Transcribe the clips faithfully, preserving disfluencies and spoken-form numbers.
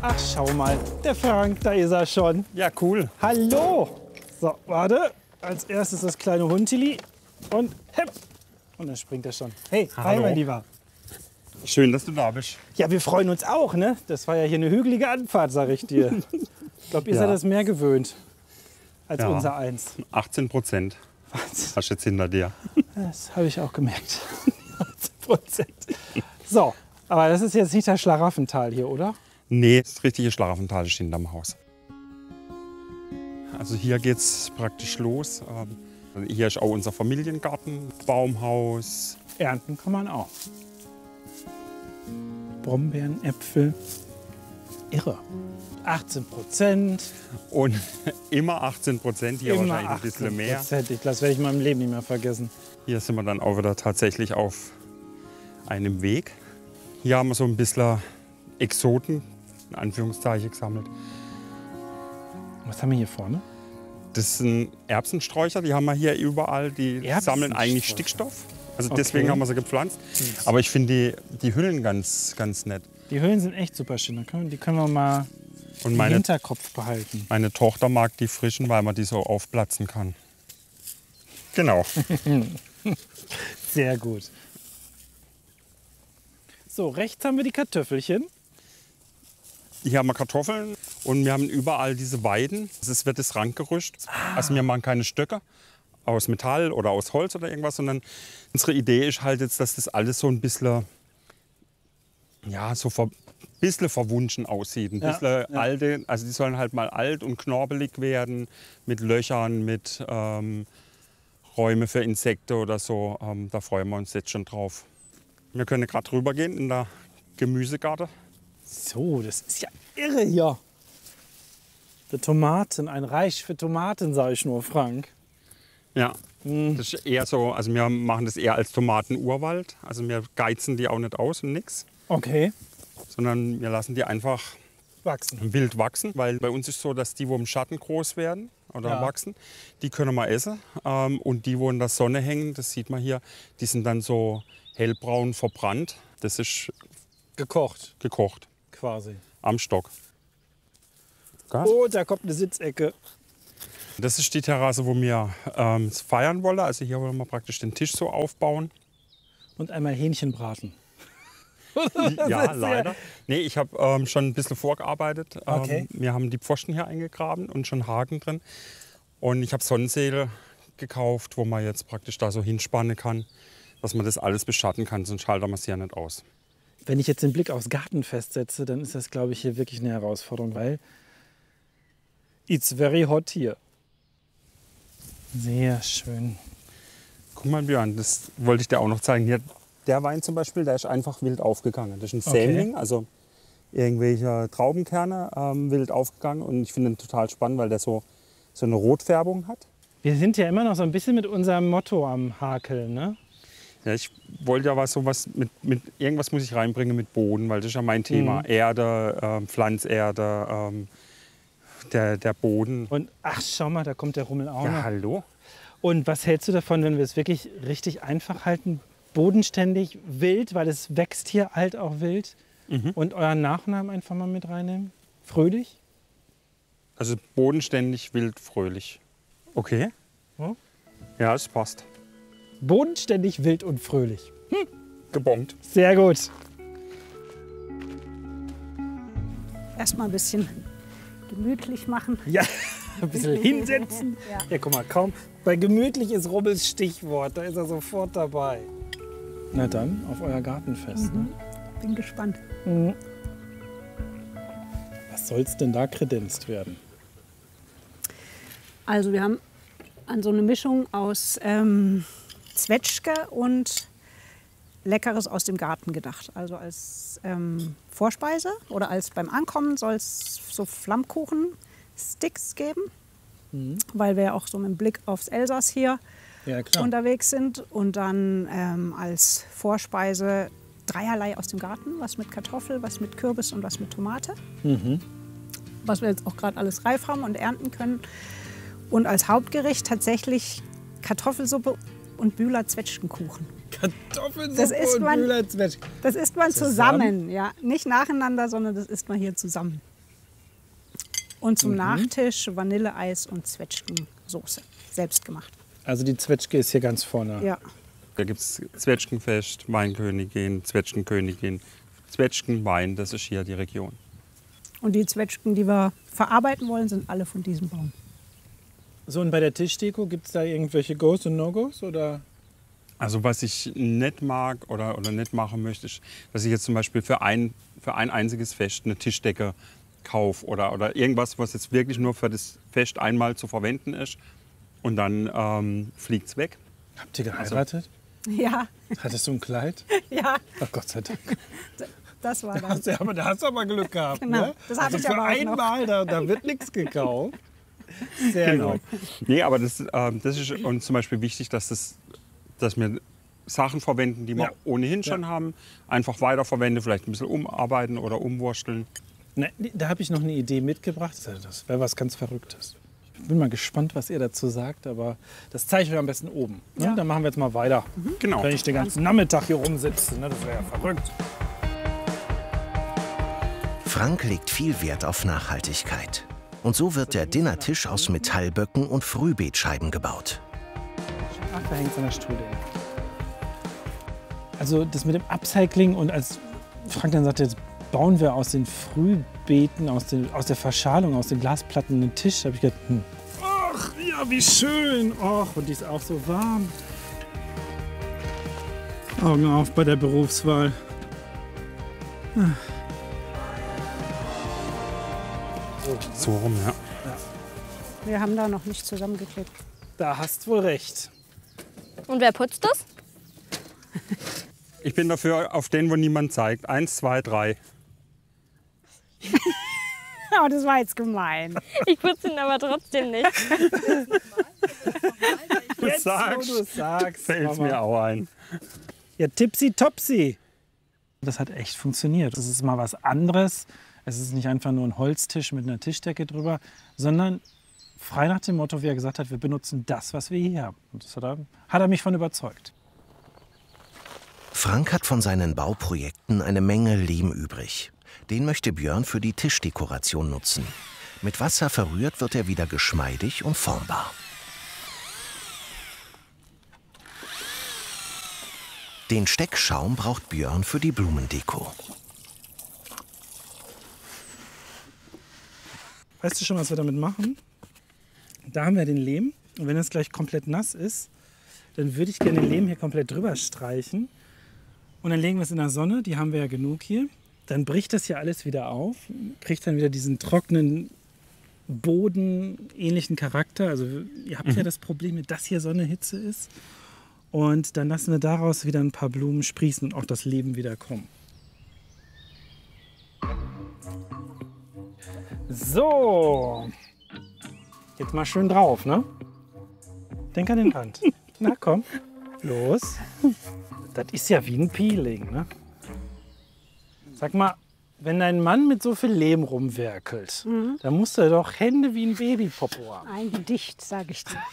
Ach, schau mal, der Frank, da ist er schon. Ja, cool. Hallo. So, warte. Als erstes das kleine Huntili und hepp. Und dann springt er schon. Hey, hi, Hallo. mein Lieber. Schön, dass du da bist. Ja, wir freuen uns auch, ne? Das war ja hier eine hügelige Anfahrt, sag ich dir. Ich glaube, ihr Ja. seid das mehr gewöhnt als Ja. unser Eins. achtzehn Prozent Wahnsinn. hast du jetzt hinter dir. Das habe ich auch gemerkt. achtzehn Prozent. So, aber das ist jetzt nicht das Schlaraffental hier, oder? Nee, das richtige Schlaraffental ist hinterm Haus. Also hier geht's praktisch los. Ähm, Hier ist auch unser Familiengarten, Baumhaus. Ernten kann man auch. Brombeeren, Äpfel. Irre. achtzehn Prozent. Und immer achtzehn Prozent, hier Immer wahrscheinlich ein bisschen mehr. achtzehn Prozent. Das werde ich in meinem Leben nicht mehr vergessen. Hier sind wir dann auch wieder tatsächlich auf einem Weg. Hier haben wir so ein bisschen Exoten, in Anführungszeichen, gesammelt. Was haben wir hier vorne? Das sind Erbsensträucher, die haben wir hier überall. Die sammeln eigentlich Erbsensträucher. Stickstoff. Also Okay. deswegen haben wir sie gepflanzt. Aber ich finde die, die Hüllen ganz, ganz nett. Die Höhlen sind echt super schön. Da können- Die können wir mal Und im meine, Hinterkopf behalten. meine Tochter mag die frischen, weil man die so aufplatzen kann. Genau. Sehr gut. So, rechts haben wir die Kartoffelchen. Hier haben wir Kartoffeln und wir haben überall diese Weiden. Es wird das Rankgerüst. Also wir machen keine Stöcke aus Metall oder aus Holz oder irgendwas, sondern unsere Idee ist halt jetzt, dass das alles so ein bisschen, ja, so ein bisschen verwunschen aussieht. Ein Ja, bisschen ja. alte, also die sollen halt mal alt und knorbelig werden, mit Löchern, mit ähm, Räume für Insekten oder so. Ähm, da freuen wir uns jetzt schon drauf. Wir können gerade rübergehen in der Gemüsegarten. So, das ist ja irre hier. Die Tomaten, ein Reich für Tomaten, sage ich nur, Frank. Ja, das ist eher so, also wir machen das eher als Tomatenurwald. Also wir geizen die auch nicht aus und nix, Okay, sondern wir lassen die einfach wachsen. wild wachsen. Weil bei uns ist so, dass die, wo im Schatten groß werden oder Ja. wachsen, die können wir essen. Ähm, und die, wo in der Sonne hängen, das sieht man hier, die sind dann so hellbraun verbrannt. Das ist Gekocht, gekocht quasi. am Stock. Gell? Oh, da kommt eine Sitzecke. Das ist die Terrasse, wo wir ähm, feiern wollen. Also hier wollen wir praktisch den Tisch so aufbauen. Und einmal Hähnchen braten. Ja, ist leider. Nee, ich habe ähm, schon ein bisschen vorgearbeitet. Ähm, Okay. Wir haben die Pfosten hier eingegraben und schon Haken drin. Und ich habe Sonnensäle gekauft, wo man jetzt praktisch da so hinspannen kann, dass man das alles beschatten kann, sonst schaltet man es ja nicht aus. Wenn ich jetzt den Blick aufs Gartenfest setze, dann ist das, glaube ich, hier wirklich eine Herausforderung, weil it's very hot hier. Sehr schön. Guck mal, Björn, das wollte ich dir auch noch zeigen. Hier, der Wein zum Beispiel, der ist einfach wild aufgegangen. Das ist ein Okay. Sämling, also irgendwelche Traubenkerne ähm, wild aufgegangen. Und ich finde ihn total spannend, weil der so, so eine Rotfärbung hat. Wir sind ja immer noch so ein bisschen mit unserem Motto am Hakeln, ne? Ja, ich wollte ja was, so was mit, mit irgendwas muss ich reinbringen mit Boden, weil das ist ja mein Thema. Erde, ähm, Pflanzerde, ähm, der, der Boden. Und ach, schau mal, da kommt der Rummel auch Ja, noch. hallo? Und was hältst du davon, wenn wir es wirklich richtig einfach halten? Bodenständig, wild, weil es wächst hier halt auch wild. Mhm. Und euren Nachnamen einfach mal mit reinnehmen? Fröhlich? Also bodenständig, wild, fröhlich. Okay. Ja. Ja, es passt. Bodenständig, wild und fröhlich. Gebongt. Sehr gut. Erstmal ein bisschen gemütlich machen. Ja, ein bisschen hinsetzen. Ja. Ja, guck mal, kaum. Bei gemütlich ist Rubbels Stichwort, da ist er sofort dabei. Na dann, auf euer Gartenfest. Ne? Bin gespannt. Was soll's denn da kredenzt werden? Also wir haben an so eine Mischung aus ähm, Zwetschge und Leckeres aus dem Garten gedacht. Also als ähm, Vorspeise oder als beim Ankommen soll es so Flammkuchen-Sticks geben, weil wir ja auch so mit dem Blick aufs Elsass hier Ja, klar. unterwegs sind. Und dann ähm, als Vorspeise dreierlei aus dem Garten, was mit Kartoffel, was mit Kürbis und was mit Tomate. Was wir jetzt auch gerade alles reif haben und ernten können. Und als Hauptgericht tatsächlich Kartoffelsuppe und Bühler Zwetschgenkuchen. Kartoffelsuppe Das isst und man- Bühlerzwetschgen. Das isst man Zusammen? zusammen, ja. Nicht nacheinander, sondern das isst man hier zusammen. Und zum mhm. Nachtisch Vanilleeis und Zwetschgensoße, selbst gemacht. Also die Zwetschge ist hier ganz vorne. Ja. Da gibt es Zwetschgenfest, Weinkönigin, Zwetschgenkönigin, Zwetschgenwein, das ist hier die Region. Und die Zwetschgen, die wir verarbeiten wollen, sind alle von diesem Baum. So, und bei der Tischdeko, gibt es da irgendwelche Go's und No-Go's? Oder? Also was ich nicht mag oder, oder nicht machen möchte, ist, dass ich jetzt zum Beispiel für ein, für ein einziges Fest eine Tischdecke kaufe oder, oder irgendwas, was jetzt wirklich nur für das Fest einmal zu verwenden ist und dann ähm, fliegt es weg. Habt ihr geheiratet? Also, ja. Hattest du ein Kleid? Ja. Ach Gott sei Dank. Das war da hast du, aber da hast du aber Glück gehabt. Genau, ne? das hatte also ich für aber auch einmal, noch. Da, da wird nichts gekauft. Sehr genau. gut. Nee, aber das, äh, das ist uns zum Beispiel wichtig, dass, das, dass wir Sachen verwenden, die wir Ja. ohnehin schon Ja. haben, einfach weiterverwenden, vielleicht ein bisschen umarbeiten oder umwursteln. Ne, da habe ich noch eine Idee mitgebracht. Das wäre was ganz Verrücktes. Ich bin mal gespannt, was ihr dazu sagt, aber das zeige ich euch am besten oben. Ne? Ja. Dann machen wir jetzt mal weiter. Mhm. Genau. Wenn ich den ganzen Nachmittag hier rumsitze, ne? Das wäre ja verrückt. Frank legt viel Wert auf Nachhaltigkeit. Und so wird der Dinnertisch aus Metallböcken und Frühbeetscheiben gebaut. Ach, da hängt es an der Stuhle. Also das mit dem Upcycling und als Frank dann sagte, jetzt bauen wir aus den Frühbeeten, aus, den, aus der Verschalung, aus den Glasplatten einen Tisch, da habe ich gedacht, hm. Ach, ja, wie schön. Ach, und die ist auch so warm. Augen auf bei der Berufswahl. So rum, ja. Wir haben da noch nicht zusammengeklebt. Da hast wohl recht. Und wer putzt das? Ich bin dafür auf den, wo niemand zeigt. Eins, zwei, drei. Oh, das war jetzt gemein. Ich putze ihn aber trotzdem nicht. Du Jetzt, sagst, wo du sagst, fällt Mama. mir auch ein. Ja, tipsy-topsy. Das hat echt funktioniert. Das ist mal was anderes. Es ist nicht einfach nur ein Holztisch mit einer Tischdecke drüber, sondern frei nach dem Motto, wie er gesagt hat, wir benutzen das, was wir hier haben. Und das hat er, hat er mich von überzeugt. Frank hat von seinen Bauprojekten eine Menge Lehm übrig. Den möchte Björn für die Tischdekoration nutzen. Mit Wasser verrührt wird er wieder geschmeidig und formbar. Den Steckschaum braucht Björn für die Blumendeko. Weißt du schon, was wir damit machen? Da haben wir den Lehm. Und wenn es gleich komplett nass ist, dann würde ich gerne den Lehm hier komplett drüber streichen. Und dann legen wir es in der Sonne, die haben wir ja genug hier. Dann bricht das hier alles wieder auf, kriegt dann wieder diesen trockenen, bodenähnlichen Charakter. Also ihr habt mhm. ja das Problem, dass hier Sonnehitze ist. Und dann lassen wir daraus wieder ein paar Blumen sprießen und auch das Leben wieder kommen. So, jetzt mal schön drauf, ne? Denk an den Rand. Na komm, los. Das ist ja wie ein Peeling, ne? Sag mal, wenn dein Mann mit so viel Lehm rumwerkelt, mhm. dann musst du doch Hände wie ein Babypopo haben. Ein Gedicht, sag ich dir.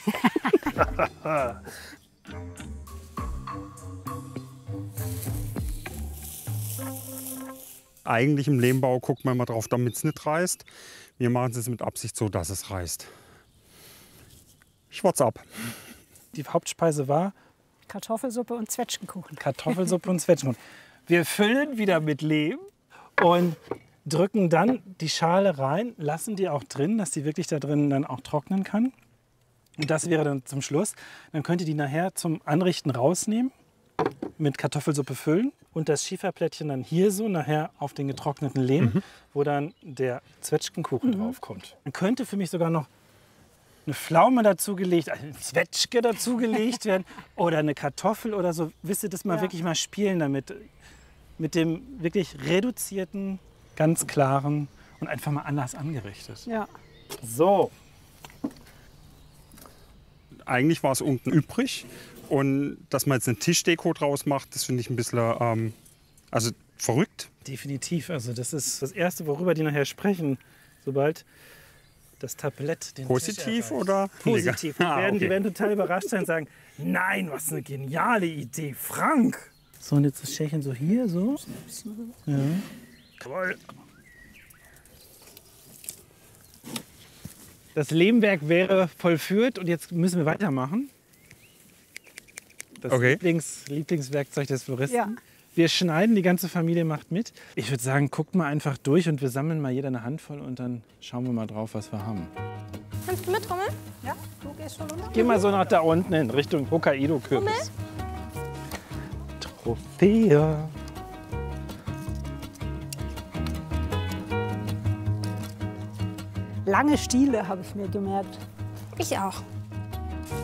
Eigentlich im Lehmbau guckt man immer drauf, damit es nicht reißt. Wir machen es mit Absicht so, dass es reißt. Ich wart's ab. Die Hauptspeise war Kartoffelsuppe und Zwetschgenkuchen. Kartoffelsuppe und Zwetschgenkuchen. Wir füllen wieder mit Lehm und drücken dann die Schale rein, lassen die auch drin, dass die wirklich da drin dann auch trocknen kann. Und das wäre dann zum Schluss. Dann könnt ihr die nachher zum Anrichten rausnehmen, mit Kartoffelsuppe füllen und das Schieferplättchen dann hier so nachher auf den getrockneten Lehm, mhm. wo dann der Zwetschgenkuchen mhm. draufkommt. Dann könnte für mich sogar noch eine Pflaume dazugelegt, eine Zwetschge dazugelegt werden oder eine Kartoffel oder so. Wisst ihr, das mal ja. wirklich mal spielen damit. Mit dem wirklich reduzierten, ganz klaren und einfach mal anders angerichtet. Ja. So. Eigentlich war es unten übrig. Und dass man jetzt eine Tischdeko draus macht, das finde ich ein bisschen ähm, also verrückt. Definitiv. Also das ist das Erste, worüber die nachher sprechen, sobald das Tablett den Positiv Tisch oder? Positiv. Die, ah, werden, okay. die werden total überrascht sein und sagen, nein, was eine geniale Idee, Frank. So, und jetzt das Schälchen so hier, so. Ja. Jawohl. Das Lehmwerk wäre vollführt und jetzt müssen wir weitermachen. Das Okay. Lieblings, Lieblingswerkzeug des Floristen. Ja. Wir schneiden, die ganze Familie macht mit. Ich würde sagen, guckt mal einfach durch und wir sammeln mal jeder eine Handvoll und dann schauen wir mal drauf, was wir haben. Kannst du mittrommeln? Ja, du gehst schon runter. Geh mal so nach da unten in Richtung Hokkaido-Kürbis. Trophäe. Lange Stiele habe ich mir gemerkt. Ich auch.